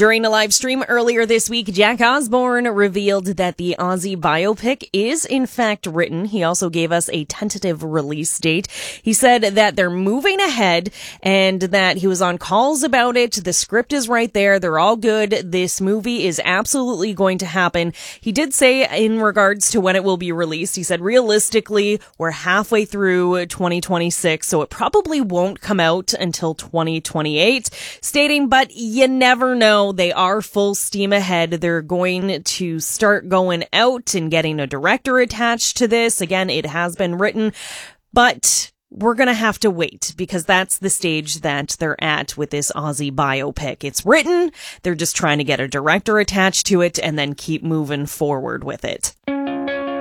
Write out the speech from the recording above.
During a live stream earlier this week, Jack Osbourne revealed that the Ozzy biopic is in fact written. He also gave us a tentative release date. He said that they're moving ahead and that he was on calls about it. The script is right there. They're all good. This movie is absolutely going to happen. He did say in regards to when it will be released, he said realistically, we're halfway through 2026, so it probably won't come out until 2028, stating, but you never know. They are full steam ahead. They're going to start going out and getting a director attached to this. Again, it has been written, but we're going to have to wait because that's the stage that they're at with this Ozzy biopic. It's written. They're just trying to get a director attached to it and then keep moving forward with it.